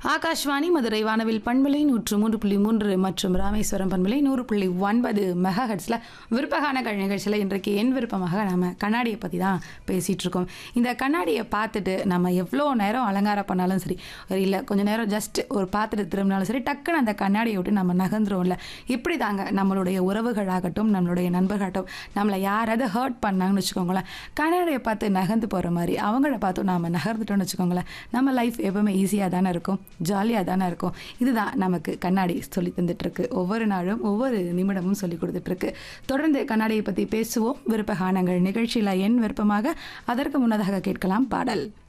ஆகாஷ்வாணி மதுரை வானவில் பண்பலை 103.3 மற்றும் ராமேஸ்வரம் பண்பலை 100.9 மெகாஹெர்ட்ஸில் விருப்பகானங்கள் நிகழ்ச்சியில் இன்றைக்கு என் விருப்பமாக நம்ம கண்ணாடியை பற்றி தான் பேசிகிட்டு இருக்கோம். இந்த கண்ணாடியை பார்த்துட்டு நம்ம எவ்வளோ நேரம் அலங்காரம் பண்ணாலும் சரி, இல்லை கொஞ்சம் நேரம் ஜஸ்ட் ஒரு பார்த்துட்டு திரும்பினாலும் சரி, டக்குன்னு அந்த கண்ணாடியை விட்டு நம்ம நகர்ந்துருவோம்ல. இப்படி தாங்க நம்மளுடைய உறவுகளாகட்டும், நம்மளுடைய நண்பர்களாகட்டும், நம்மளை யாராவது ஹர்ட் பண்ணாங்கன்னு வச்சுக்கோங்களேன், கண்ணாடியை பார்த்து நகர்ந்து போகிற மாதிரி அவங்கள பார்த்து நாம் நகர்ந்துட்டோம்னு வச்சுக்கோங்களேன், நம்ம லைஃப் எப்பவுமே ஈஸியாக தானே இருக்கும், ஜாலியாக தானே இருக்கும். இதுதான் நமக்கு கண்ணாடி சொல்லி தந்துட்டுருக்கு. ஒவ்வொரு நாளும் ஒவ்வொரு நிமிடமும் சொல்லி கொடுத்துட்ருக்கு. தொடர்ந்து கண்ணாடியை பற்றி பேசுவோம். விருப்பகானங்கள் நிகழ்ச்சியில் என் விருப்பமாக அதற்கு முன்னதாக கேட்கலாம் பாடல்.